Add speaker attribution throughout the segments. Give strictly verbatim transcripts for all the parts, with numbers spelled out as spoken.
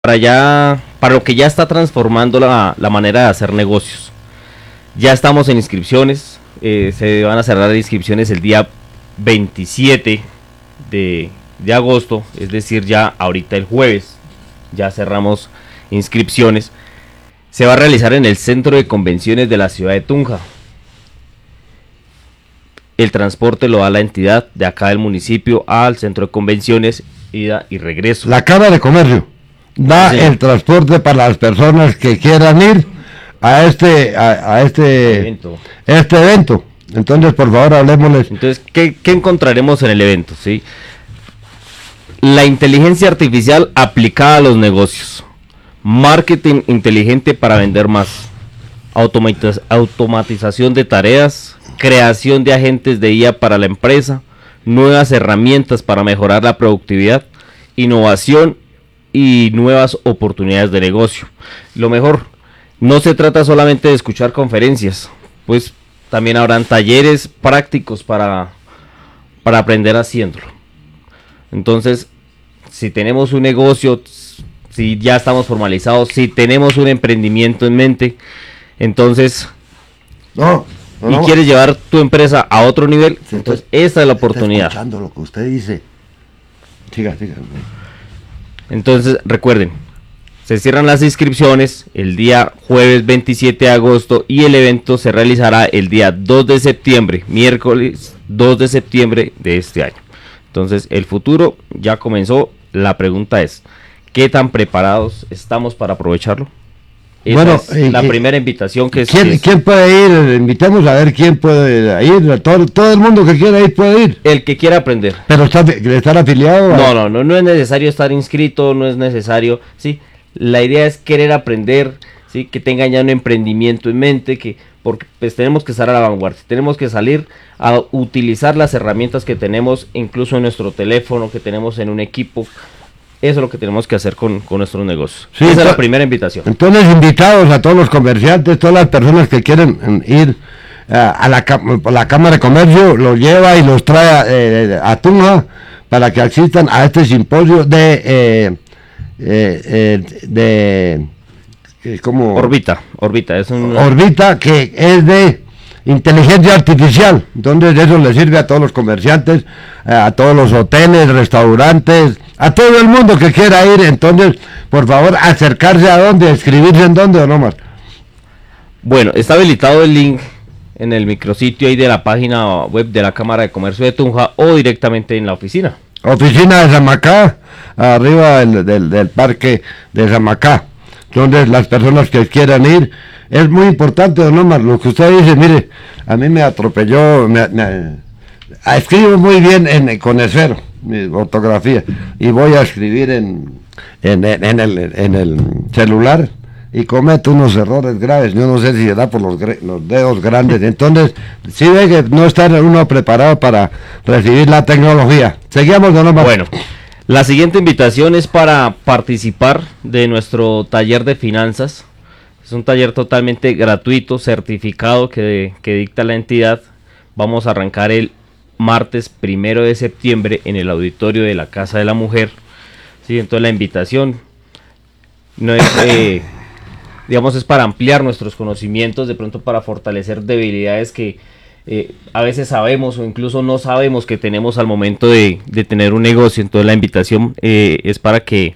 Speaker 1: para ya, para lo que ya está transformando la, la manera de hacer negocios. Ya estamos en inscripciones, eh, se van a cerrar inscripciones el día veintisiete de, de agosto, es decir, ya ahorita el jueves, ya cerramos inscripciones. Se va a realizar en el Centro de Convenciones de la ciudad de Tunja. El transporte lo da la entidad de acá del municipio al Centro de Convenciones, ida y regreso.
Speaker 2: La Cámara de Comercio da sí. el transporte para las personas que quieran ir a este a, a este evento. este evento. Entonces, por favor, hablemosles.
Speaker 1: Entonces, ¿qué, qué encontraremos en el evento? ¿Sí? La inteligencia artificial aplicada a los negocios. Marketing inteligente para vender más. Automatiz- automatización de tareas. Creación de agentes de I A para la empresa. Nuevas herramientas para mejorar la productividad. Innovación y nuevas oportunidades de negocio. Lo mejor, no se trata solamente de escuchar conferencias, pues también habrán talleres prácticos para, para aprender haciéndolo. Entonces, si tenemos un negocio, si ya estamos formalizados, si tenemos un emprendimiento en mente, entonces,
Speaker 2: no, no,
Speaker 1: y
Speaker 2: no.
Speaker 1: quieres llevar tu empresa a otro nivel,
Speaker 2: Sí,
Speaker 1: entonces esta es la oportunidad.
Speaker 2: Estoy escuchando lo que usted dice. Siga, siga.
Speaker 1: Entonces, recuerden, se cierran las inscripciones el día jueves veintisiete de agosto y el evento se realizará el día dos de septiembre, miércoles dos de septiembre de este año. Entonces, el futuro ya comenzó. La pregunta es, ¿qué tan preparados estamos para aprovecharlo? Esa
Speaker 2: Bueno,
Speaker 1: es
Speaker 2: eh,
Speaker 1: la
Speaker 2: eh,
Speaker 1: primera invitación que es,
Speaker 2: ¿quién,
Speaker 1: es...
Speaker 2: ¿Quién puede ir? Invitemos a ver quién puede ir. Todo, todo el mundo que quiera ir puede ir.
Speaker 1: El que quiera aprender.
Speaker 2: Pero está, estar afiliado. A...
Speaker 1: No, no, no, no es necesario estar inscrito, no es necesario, sí. La idea es querer aprender, sí, que tengan ya un emprendimiento en mente, que porque pues tenemos que estar a la vanguardia, tenemos que salir a utilizar las herramientas que tenemos, incluso en nuestro teléfono, que tenemos en un equipo. Eso es lo que tenemos que hacer con, con nuestros negocios.
Speaker 2: Sí,
Speaker 1: esa es la primera invitación.
Speaker 2: Entonces, invitados a todos los comerciantes, todas las personas que quieren ir uh, a la, la Cámara de Comercio, los lleva y los trae eh, a Tunja para que asistan a este simposio de eh, eh, eh, de eh, como
Speaker 1: Orbita, Orbita es un
Speaker 2: Orbita, que es de inteligencia artificial. Entonces eso le sirve a todos los comerciantes, a todos los hoteles, restaurantes, a todo el mundo que quiera ir. Entonces, por favor, acercarse a dónde, escribirse en dónde o no más.
Speaker 1: Bueno, está habilitado el link en el micrositio ahí de la página web de la Cámara de Comercio de Tunja o directamente en la oficina.
Speaker 2: Oficina de Zamacá, arriba del, del, del parque de Zamacá. Entonces, las personas que quieran ir, es muy importante, don Omar, lo que usted dice. Mire, a mí me atropelló, me, me, escribo muy bien en, con esfero, mi ortografía, y voy a escribir en, en, en, en, el, en el celular, y cometo unos errores graves. Yo no sé si da por los, los dedos grandes. Entonces, sí ve que no está uno preparado para recibir la tecnología. Seguimos, don Omar.
Speaker 1: Bueno, la siguiente invitación es para participar de nuestro taller de finanzas. Es un taller totalmente gratuito, certificado que, que dicta la entidad. Vamos a arrancar el martes primero de septiembre en el auditorio de la Casa de la Mujer. Sí, entonces la invitación no es, eh, digamos, es para ampliar nuestros conocimientos, de pronto para fortalecer debilidades que eh, a veces sabemos o incluso no sabemos que tenemos al momento de, de tener un negocio. Entonces la invitación eh, es para que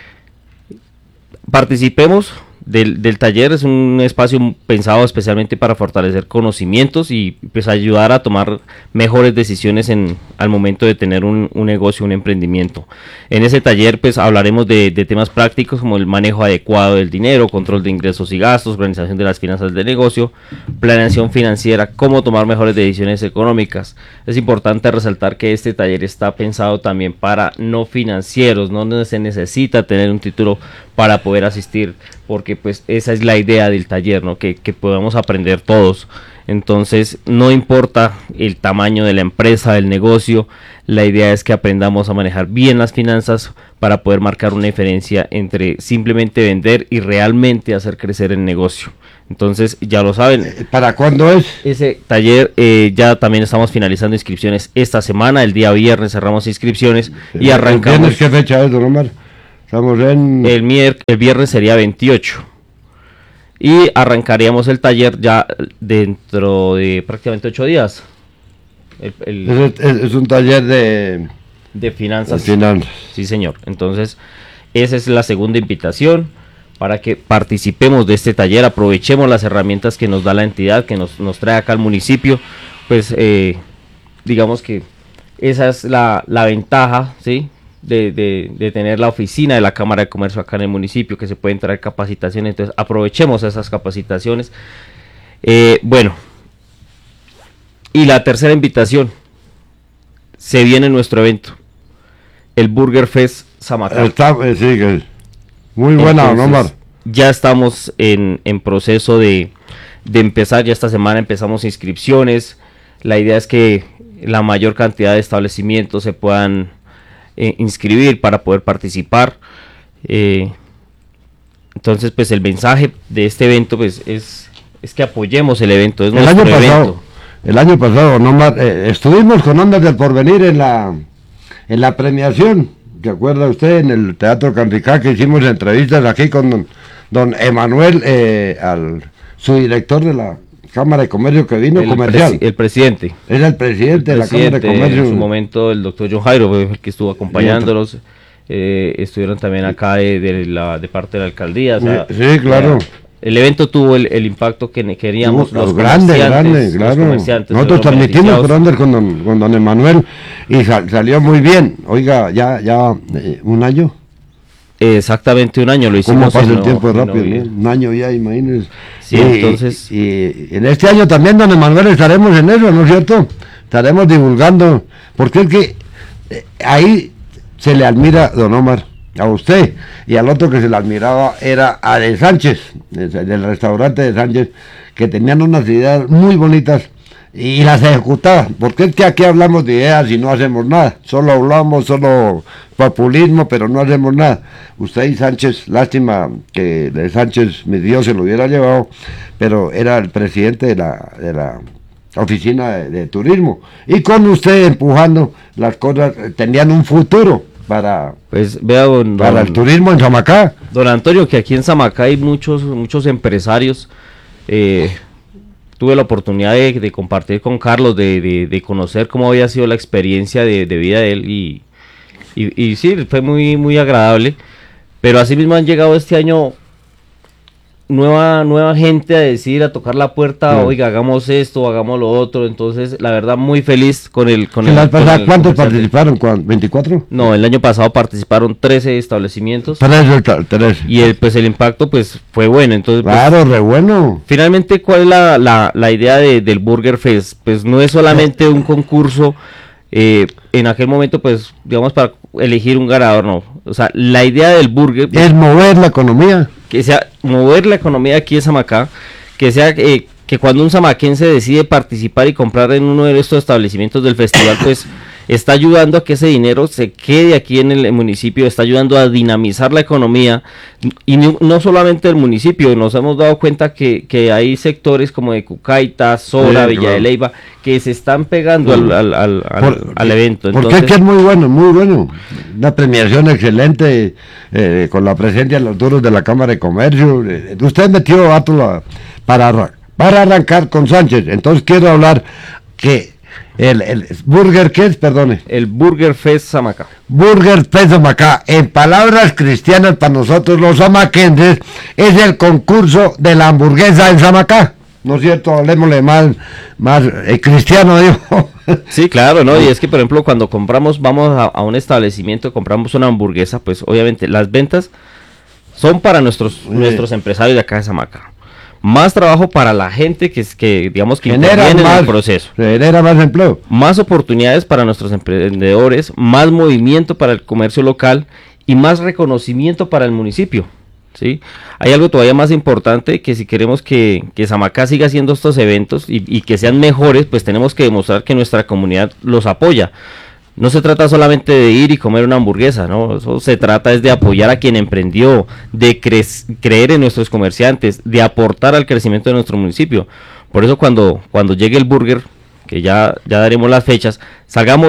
Speaker 1: participemos del, del taller. Es un espacio pensado especialmente para fortalecer conocimientos y pues ayudar a tomar mejores decisiones en al momento de tener un, un negocio, un emprendimiento. En ese taller pues hablaremos de, de temas prácticos como el manejo adecuado del dinero, control de ingresos y gastos, organización de las finanzas del negocio, planeación financiera, cómo tomar mejores decisiones económicas. Es importante resaltar que este taller está pensado también para no financieros, no se necesita tener un título para poder asistir, porque pues esa es la idea del taller, ¿no? Que, que podamos aprender todos. Entonces no importa el tamaño de la empresa, del negocio, la idea es que aprendamos a manejar bien las finanzas para poder marcar una diferencia entre simplemente vender y realmente hacer crecer el negocio. Entonces ya lo saben.
Speaker 2: ¿Para cuándo es?
Speaker 1: Ese taller eh, ya también estamos finalizando inscripciones esta semana. El día viernes cerramos inscripciones y arrancamos.
Speaker 2: ¿Tienes qué fecha es, don Omar? Estamos en...
Speaker 1: El, mier el viernes sería veintiocho. Y arrancaríamos el taller ya dentro de prácticamente ocho días.
Speaker 2: El, el, es, es, es un taller de...
Speaker 1: De finanzas.
Speaker 2: De finanzas.
Speaker 1: Sí, señor. Entonces, esa es la segunda invitación para que participemos de este taller, aprovechemos las herramientas que nos da la entidad, que nos, nos trae acá al municipio. Pues, eh, digamos que esa es la, la ventaja, ¿sí? De, de, de tener la oficina de la Cámara de Comercio acá en el municipio, que se pueden traer capacitaciones. Entonces, aprovechemos esas capacitaciones. Eh, bueno, y la tercera invitación, se viene nuestro evento, el Burger Fest Samacá.
Speaker 2: Está, eh, sí, que muy buena,
Speaker 1: Entonces,
Speaker 2: Omar.
Speaker 1: Ya estamos en, en proceso de, de empezar, ya esta semana empezamos inscripciones. La idea es que la mayor cantidad de establecimientos se puedan eh, inscribir para poder participar. Eh, entonces, pues el mensaje de este evento pues es, es que apoyemos el evento, es
Speaker 2: el
Speaker 1: nuestro
Speaker 2: año pasado,
Speaker 1: evento.
Speaker 2: El año pasado, Omar, eh, estuvimos con Ondas del Porvenir en la, en la premiación. ¿Se acuerda usted? En el Teatro Canricá, que hicimos entrevistas aquí con don, don Emanuel, eh, al, su director de la Cámara de Comercio que vino,
Speaker 1: el
Speaker 2: comercial.
Speaker 1: Presi el presidente.
Speaker 2: Era el presidente
Speaker 1: el
Speaker 2: de la Cámara de Comercio.
Speaker 1: En su momento el doctor John Jairo fue el que estuvo acompañándolos. Eh, estuvieron también acá de, de, la, de parte de la alcaldía. O sea,
Speaker 2: sí, claro.
Speaker 1: Ya, el evento tuvo el, el impacto que queríamos.
Speaker 2: Uh, los grande, grande, claro. Nosotros transmitimos con don, con don, con don Emanuel y sal, salió muy bien. Oiga, ya, ya eh, un año.
Speaker 1: Exactamente un año lo hicimos.
Speaker 2: ¿Cómo pasa el tiempo rápido? ¿No? Un año ya, imagínense.
Speaker 1: Sí, y, entonces.
Speaker 2: Y, y en este año también, don Emanuel, estaremos en eso, ¿no es cierto? Estaremos divulgando, porque es que eh, ahí se le admira, don Omar, a usted, y al otro que se le admiraba era a de Sánchez, del restaurante de Sánchez, que tenían unas ideas muy bonitas y las ejecutaban, porque es que aquí hablamos de ideas y no hacemos nada, solo hablamos, solo populismo, pero no hacemos nada. Usted y Sánchez, lástima que de Sánchez, mi Dios, se lo hubiera llevado, pero era el presidente de la, de la oficina de, de turismo, y con usted empujando las cosas, tenían un futuro para,
Speaker 1: pues, vea don,
Speaker 2: para
Speaker 1: don,
Speaker 2: el turismo en Samacá.
Speaker 1: Don Antonio, que aquí en Samacá hay muchos, muchos empresarios. eh, tuve la oportunidad de, de compartir con Carlos, de, de, de conocer cómo había sido la experiencia de, de vida de él, y, y, y sí, fue muy, muy agradable, pero asimismo han llegado este año nueva nueva gente a decir, a tocar la puerta, sí. Oiga, hagamos esto, hagamos lo otro. Entonces, la verdad, muy feliz con el... Con el,
Speaker 2: el,
Speaker 1: con el
Speaker 2: ¿Cuántos participaron? ¿veinticuatro?
Speaker 1: No, el año pasado participaron trece establecimientos.
Speaker 2: trece, trece.
Speaker 1: Y el, pues el impacto pues fue bueno. Entonces,
Speaker 2: claro,
Speaker 1: pues,
Speaker 2: re bueno.
Speaker 1: Finalmente, ¿cuál es la, la, la idea de, del Burger Fest? Pues no es solamente un concurso, eh, en aquel momento, pues, digamos, para elegir un ganador, no. O sea, la idea del burger...
Speaker 2: es mover la economía.
Speaker 1: Que sea mover la economía aquí en Samacá, que sea eh, que cuando un samaquense decide participar y comprar en uno de estos establecimientos del festival, pues está ayudando a que ese dinero se quede aquí en el municipio, está ayudando a dinamizar la economía, y no, no solamente el municipio. Nos hemos dado cuenta que, que hay sectores como de Cucaita, Sora, sí, Villa claro. de Leyva, que se están pegando sí. al, al, al,
Speaker 2: Por,
Speaker 1: al evento.
Speaker 2: Entonces, porque es que es muy bueno, muy bueno. Una premiación excelente, eh, con la presencia de los duros de la Cámara de Comercio. Eh, usted metió a la, para, para arrancar con Sánchez. Entonces quiero hablar que El, el Burger, ¿qué es? Perdone.
Speaker 1: El Burger Fest Samacá.
Speaker 2: Burger Fest Samacá, en palabras cristianas para nosotros los samaquenses, es el concurso de la hamburguesa en Samacá. ¿No es cierto? Hablemosle más, más eh, cristiano, digo.
Speaker 1: Sí, claro, ¿no? Y es que, por ejemplo, cuando compramos, vamos a, a un establecimiento, compramos una hamburguesa, pues obviamente las ventas son para nuestros, sí. nuestros empresarios de acá de Samacá. Más trabajo para la gente que, que digamos, que
Speaker 2: genera
Speaker 1: interviene
Speaker 2: más,
Speaker 1: en el proceso.
Speaker 2: Genera más empleo.
Speaker 1: Más oportunidades para nuestros emprendedores, más movimiento para el comercio local y más reconocimiento para el municipio, ¿sí? Hay algo todavía más importante, que si queremos que, que Samacá siga haciendo estos eventos y, y que sean mejores, pues tenemos que demostrar que nuestra comunidad los apoya. No se trata solamente de ir y comer una hamburguesa, ¿no? Eso se trata es de apoyar a quien emprendió, de cre creer en nuestros comerciantes, de aportar al crecimiento de nuestro municipio. Por eso cuando, cuando llegue el burger, que ya, ya daremos las fechas, salgamos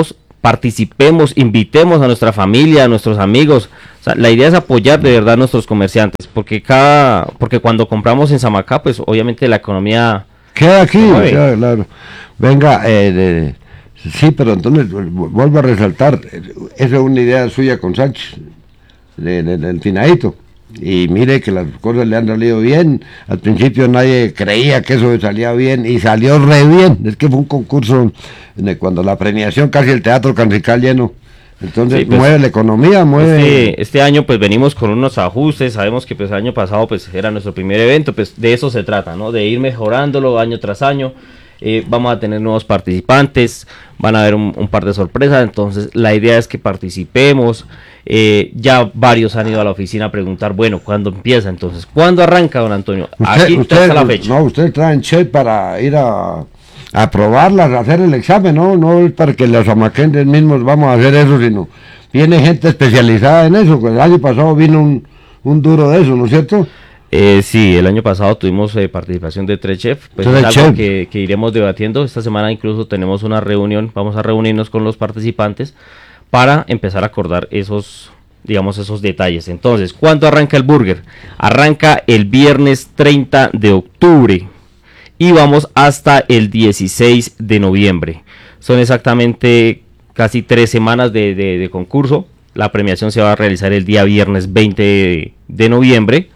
Speaker 1: participemos, invitemos a nuestra familia, a nuestros amigos. O sea, la idea es apoyar de verdad a nuestros comerciantes, porque cada, porque cuando compramos en Samacá, pues obviamente la economía
Speaker 2: queda aquí,
Speaker 1: mueve.
Speaker 2: claro, claro. Venga, eh, de, sí, pero entonces vuelvo a resaltar, esa es una idea suya con Sánchez, de, de, del finadito. Y mire que las cosas le han salido bien. Al principio nadie creía que eso salía bien y salió re bien. Es que fue un concurso de cuando la premiación casi el Teatro Canrical lleno. Entonces
Speaker 1: Sí, pues,
Speaker 2: mueve la economía, mueve.
Speaker 1: Este, este año pues venimos con unos ajustes, sabemos que pues el año pasado pues era nuestro primer evento, pues de eso se trata, ¿no? De ir mejorándolo año tras año. Eh, vamos a tener nuevos participantes, van a haber un, un par de sorpresas, entonces la idea es que participemos. Eh, ya varios han ido a la oficina a preguntar, bueno, ¿cuándo empieza? Entonces, ¿cuándo arranca, don Antonio?
Speaker 2: Usted,
Speaker 1: Aquí
Speaker 2: usted,
Speaker 1: está la fecha.
Speaker 2: No, ustedes traen check para ir a, a probarlas, a hacer el examen, ¿no? No es para que los amaquenses mismos vamos a hacer eso, sino viene gente especializada en eso. El año pasado vino un, un duro de eso, ¿no es cierto?
Speaker 1: Eh, sí, el año pasado tuvimos eh, participación de tres chefs, pues
Speaker 2: Tres
Speaker 1: es algo
Speaker 2: chefs.
Speaker 1: que, que iremos debatiendo. Esta semana incluso tenemos una reunión, vamos a reunirnos con los participantes para empezar a acordar esos, digamos, esos detalles. Entonces, ¿cuándo arranca el burger? Arranca el viernes treinta de octubre y vamos hasta el dieciséis de noviembre. Son exactamente casi tres semanas de, de, de concurso. La premiación se va a realizar el día viernes veinte de, de noviembre.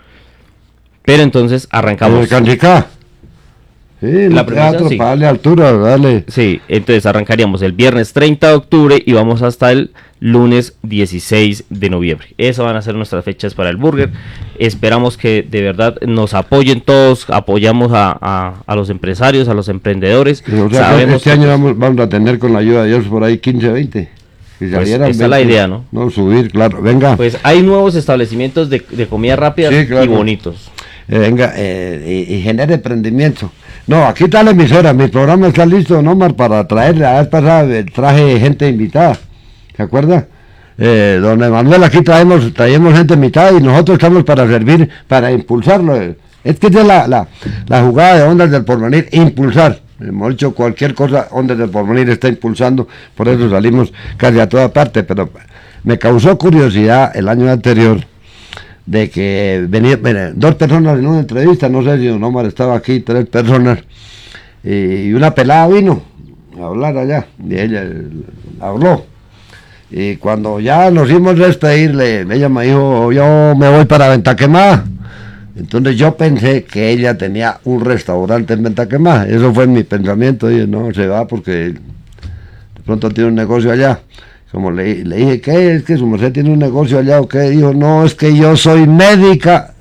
Speaker 1: Pero entonces arrancamos.
Speaker 2: El Canricá. Sí,
Speaker 1: La
Speaker 2: el
Speaker 1: premiación,
Speaker 2: teatro
Speaker 1: sí.
Speaker 2: para darle altura, darle.
Speaker 1: Sí, entonces arrancaríamos el viernes treinta de octubre y vamos hasta el lunes dieciséis de noviembre. Esas van a ser nuestras fechas para el burger. Esperamos que de verdad nos apoyen todos, apoyamos a, a, a los empresarios, a los emprendedores.
Speaker 2: O sea,
Speaker 1: Sabemos
Speaker 2: este
Speaker 1: que,
Speaker 2: año
Speaker 1: pues,
Speaker 2: vamos, vamos a tener con la ayuda de Dios por ahí quince, veinte. Si
Speaker 1: Pues,
Speaker 2: salieran
Speaker 1: esa es la
Speaker 2: veinte,
Speaker 1: idea, ¿no?
Speaker 2: No, subir, claro. Venga.
Speaker 1: Pues hay nuevos establecimientos de, de comida rápida
Speaker 2: Sí, claro.
Speaker 1: y bonitos.
Speaker 2: Eh, venga, eh, y, y genere emprendimiento. No, aquí está la emisora, mi programa está listo, ¿no, Omar? Para traer, la vez pasada eh, traje gente invitada, ¿se acuerda? Eh, don Emanuel, aquí traemos, traemos gente invitada y nosotros estamos para servir, para impulsarlo. eh. Es que esa es la, la, la jugada de Ondas del Porvenir, impulsar. Hemos dicho cualquier cosa, Ondas del Porvenir está impulsando, por eso salimos casi a toda parte, pero me causó curiosidad el año anterior de que venían dos personas en una entrevista, no sé si don Omar estaba aquí, tres personas, y una pelada vino a hablar allá, y ella eh, habló, y cuando ya nos íbamos a despedirle, ella me dijo, yo me voy para Ventaquemada. Entonces yo pensé que ella tenía un restaurante en Ventaquemada, eso fue mi pensamiento, dije, no, se va porque de pronto tiene un negocio allá. Como le, le dije, ¿qué? Es que su merced tiene un negocio allá, ¿o qué? Dijo, no, es que yo soy médica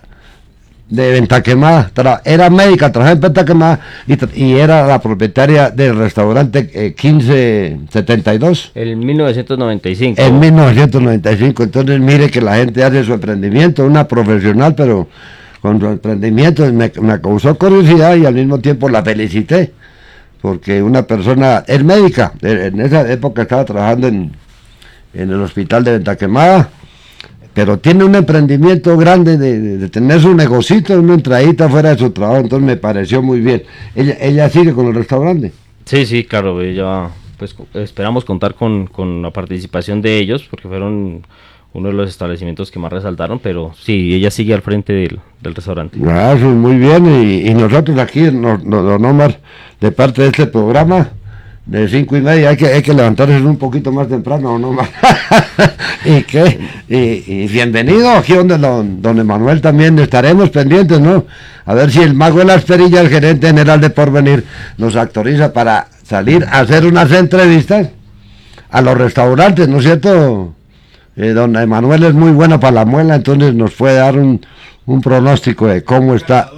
Speaker 2: de Ventaquemada. Tra era médica, trabajaba en Ventaquemada y, y era la propietaria del restaurante eh, quince setenta y dos.
Speaker 1: En mil novecientos noventa y cinco.
Speaker 2: En mil novecientos noventa y cinco. Entonces, mire que la gente hace su emprendimiento, una profesional, pero con su emprendimiento me, me causó curiosidad y al mismo tiempo la felicité. Porque una persona es médica. En esa época estaba trabajando en en el hospital de Ventaquemada, pero tiene un emprendimiento grande de, de, de tener su negocito, una entradita fuera de su trabajo, entonces me pareció muy bien. Ella, ella sigue con el restaurante.
Speaker 1: Sí, sí, claro, ella, pues esperamos contar con, con la participación de ellos, porque fueron uno de los establecimientos que más resaltaron, pero sí, ella sigue al frente del, del restaurante.
Speaker 2: Ah, eso es muy bien, y, y nosotros aquí, no, no, don Omar, de parte de este programa, de cinco y media, hay que, hay que levantarse un poquito más temprano, ¿no? ¿Y qué? Y, y bienvenido aquí donde don, don Emanuel también estaremos pendientes, ¿no? A ver si el mago de las perillas, el gerente general de Porvenir, nos autoriza para salir a hacer unas entrevistas a los restaurantes, ¿no es cierto? Eh, don Emanuel es muy bueno para la muela, entonces nos puede dar un, un pronóstico de cómo está.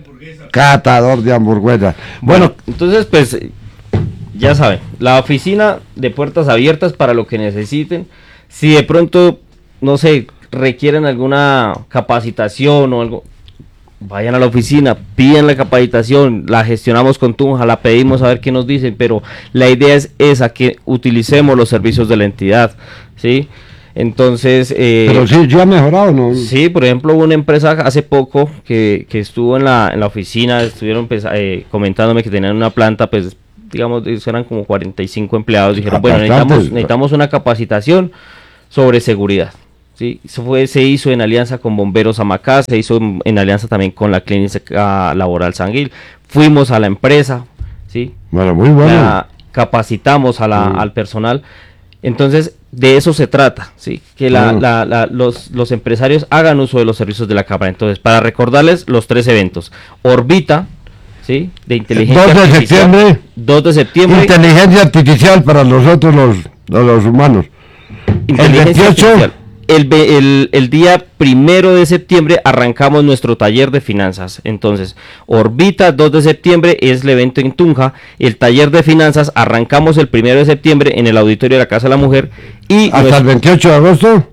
Speaker 2: Catador de hamburguesas.
Speaker 1: Bueno, bueno, entonces pues ya saben, la oficina de puertas abiertas para lo que necesiten. Si de pronto, no sé, requieren alguna capacitación o algo, vayan a la oficina, pidan la capacitación, la gestionamos con Tunja, la pedimos a ver qué nos dicen, pero la idea es esa, que utilicemos los servicios de la entidad, ¿sí? Entonces... Eh,
Speaker 2: pero sí, ya ha mejorado, ¿no?
Speaker 1: Sí, por ejemplo, hubo una empresa hace poco que, que estuvo en la, en la oficina, estuvieron pues, eh, comentándome que tenían una planta pues digamos, eran como cuarenta y cinco empleados, dijeron,
Speaker 2: Ah,
Speaker 1: bueno,
Speaker 2: bastante.
Speaker 1: necesitamos, necesitamos una capacitación sobre seguridad. ¿Sí? Eso fue, se hizo en alianza con Bomberos Amacá, se hizo en, en alianza también con la Clínica Laboral San Gil. Fuimos a la empresa, ¿sí?
Speaker 2: Bueno, muy bueno.
Speaker 1: La capacitamos a la,
Speaker 2: Sí.
Speaker 1: al personal. Entonces, de eso se trata, ¿sí? Que la,
Speaker 2: Mm.
Speaker 1: la, la, los, los empresarios hagan uso de los servicios de la Cámara. Entonces, para recordarles los tres eventos. Orbita, ¿sí? De inteligencia
Speaker 2: dos de
Speaker 1: artificial.
Speaker 2: septiembre.
Speaker 1: dos de septiembre.
Speaker 2: Inteligencia artificial para nosotros los, los, los humanos.
Speaker 1: Inteligencia
Speaker 2: el veintiocho.
Speaker 1: artificial. El, ve- el, el día primero de septiembre arrancamos nuestro taller de finanzas. Entonces, Orbita, dos de septiembre es el evento en Tunja. El taller de finanzas arrancamos el primero de septiembre en el auditorio de la Casa de la Mujer. Y
Speaker 2: Hasta
Speaker 1: nuestro-
Speaker 2: el veintiocho de agosto.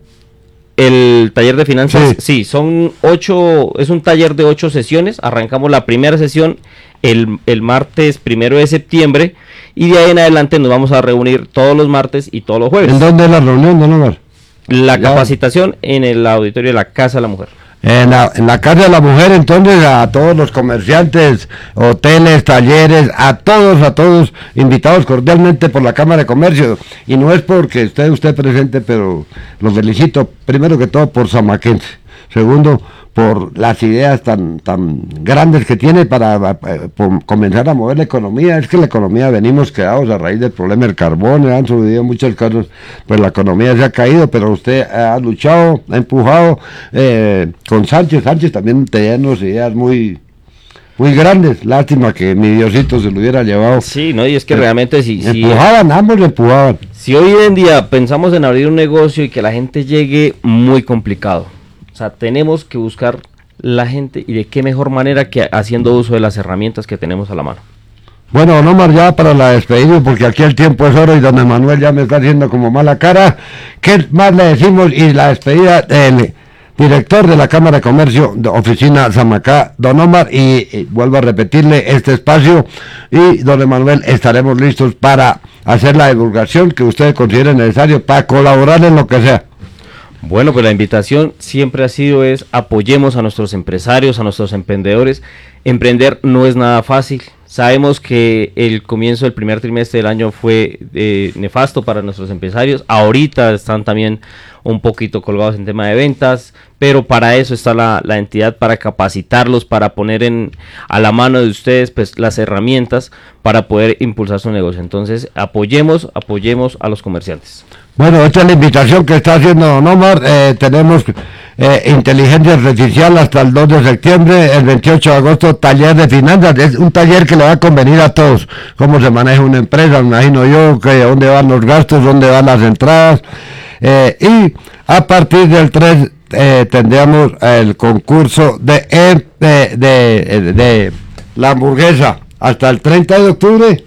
Speaker 1: el taller de finanzas,
Speaker 2: Sí.
Speaker 1: sí. son ocho, es un taller de ocho sesiones. Arrancamos la primera sesión el, el martes primero de septiembre. Y de ahí en adelante nos vamos a reunir todos los martes y todos los jueves.
Speaker 2: ¿En dónde es la reunión, don Omar?
Speaker 1: La
Speaker 2: Ya.
Speaker 1: capacitación en el auditorio de la Casa de la Mujer.
Speaker 2: En la, en la Casa de la Mujer, entonces, a todos los comerciantes, hoteles, talleres, a todos, a todos, invitados cordialmente por la Cámara de Comercio. Y no es porque esté usted presente, pero los felicito, primero que todo, por Samaquense. Segundo, por las ideas tan tan grandes que tiene para eh, por comenzar a mover la economía. Es que la economía venimos quedados a raíz del problema del carbón, han sucedido muchos casos, pues la economía se ha caído, pero usted ha luchado, ha empujado eh, con Sánchez. Sánchez también tenía unas ideas muy muy grandes. Lástima que mi Diosito se lo hubiera llevado.
Speaker 1: Sí, no, y es que
Speaker 2: Eh,
Speaker 1: realmente si, si,
Speaker 2: Empujaban, ambos le empujaban.
Speaker 1: si hoy en día pensamos en abrir un negocio y que la gente llegue, muy complicado. O sea, tenemos que buscar la gente y de qué mejor manera que haciendo uso de las herramientas que tenemos a la mano.
Speaker 2: Bueno, don Omar, ya para la despedida, porque aquí el tiempo es oro y don Emanuel ya me está haciendo como mala cara. ¿Qué más le decimos? Y la despedida del director de la Cámara de Comercio, de Oficina Samacá, don Omar, y, y vuelvo a repetirle este espacio, y don Emanuel, estaremos listos para hacer la divulgación que usted considere necesario para colaborar en lo que sea.
Speaker 1: Bueno, pues la invitación siempre ha sido es apoyemos a nuestros empresarios, a nuestros emprendedores. Emprender no es nada fácil. Sabemos que el comienzo del primer trimestre del año fue eh, nefasto para nuestros empresarios. Ahorita están también un poquito colgados en tema de ventas, pero para eso está la, la entidad, para capacitarlos, para poner en a la mano de ustedes pues las herramientas para poder impulsar su negocio. Entonces, apoyemos, apoyemos a los comerciantes.
Speaker 2: Bueno, esta es la invitación que está haciendo don Omar. Eh, tenemos eh, inteligencia artificial hasta el dos de septiembre, el veintiocho de agosto, taller de finanzas. Es un taller que le va a convenir a todos. Cómo se maneja una empresa, me imagino yo, que dónde van los gastos, dónde van las entradas. Eh, y a partir del tres eh, tendríamos el concurso de, eh, de, de, de la hamburguesa hasta el treinta de octubre.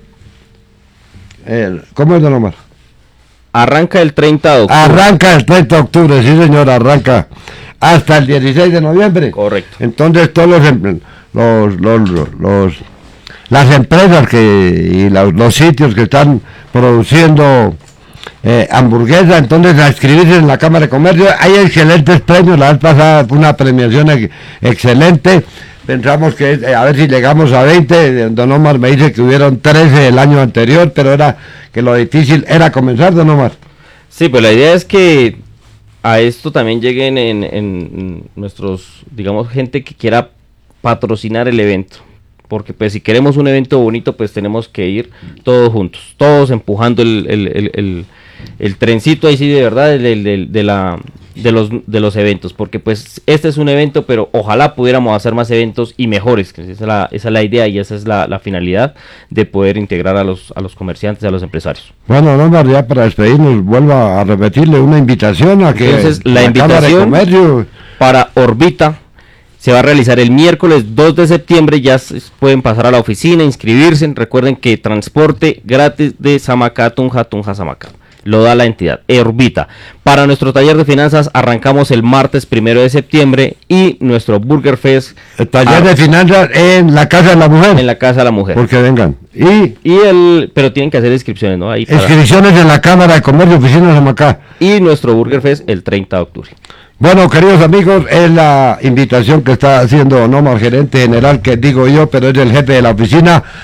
Speaker 2: El, ¿Cómo es, don Omar?
Speaker 1: Arranca el treinta de octubre.
Speaker 2: Arranca el treinta de octubre, sí señor, arranca hasta el dieciséis de noviembre.
Speaker 1: Correcto.
Speaker 2: Entonces todos los, em- los, los, los, los- las empresas que y la- los sitios que están produciendo eh, hamburguesas, entonces a inscribirse en la Cámara de Comercio. Hay excelentes premios, la vez pasada fue una premiación ex- excelente. Pensamos que eh, a ver si llegamos a veinte. Don Omar me dice que hubieron trece el año anterior, pero era que lo difícil era comenzar, don Omar.
Speaker 1: Sí, pues la idea es que a esto también lleguen en, en nuestros, digamos, gente que quiera patrocinar el evento. Porque pues si queremos un evento bonito, pues tenemos que ir todos juntos, todos empujando el, el, el, el, el trencito ahí sí de verdad, el, el- el- de, la, de, los, de los eventos. Porque pues este es un evento, pero ojalá pudiéramos hacer más eventos y mejores. Que esa es la, esa es la idea y esa es la, la finalidad de poder integrar a los, a los comerciantes, a los empresarios.
Speaker 2: Bueno, don Omar, ya para despedirnos, vuelvo a repetirle una invitación a que
Speaker 1: Entonces, la
Speaker 2: Cámara de
Speaker 1: invitación-
Speaker 2: Comercio,
Speaker 1: Para Orbita se va a realizar el miércoles dos de septiembre. Ya se- pueden pasar a la oficina, inscribirse. Recuerden que transporte gratis de Samacá a Tunja, Tunja a Samacá. Lo da la entidad, Orbita. Para nuestro taller de finanzas arrancamos el martes primero de septiembre y nuestro Burger Fest
Speaker 2: el taller
Speaker 1: ah,
Speaker 2: de finanzas en la Casa de la Mujer,
Speaker 1: en la Casa de la Mujer.
Speaker 2: porque vengan. Y
Speaker 1: Y el, pero tienen que hacer inscripciones, ¿no? Ahí para-
Speaker 2: inscripciones en la Cámara de Comercio, Oficina de Samacá.
Speaker 1: y nuestro Burger Fest el treinta de octubre.
Speaker 2: Bueno, queridos amigos, es la invitación que está haciendo don Omar, gerente general, que digo yo, pero es el jefe de la oficina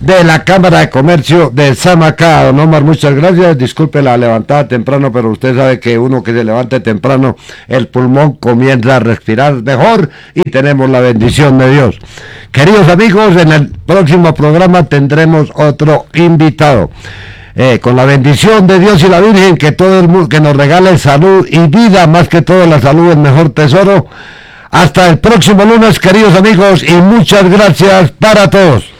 Speaker 2: de la Cámara de Comercio de Samacá. Don Omar, muchas gracias. Disculpe la levantada temprano, pero usted sabe que uno que se levante temprano, el pulmón comienza a respirar mejor y tenemos la bendición de Dios. Queridos amigos, en el próximo programa tendremos otro invitado. Eh, con la bendición de Dios y la Virgen, que todo el mundo que nos regale salud y vida, más que todo la salud es el mejor tesoro. Hasta el próximo lunes, queridos amigos, y muchas gracias para todos.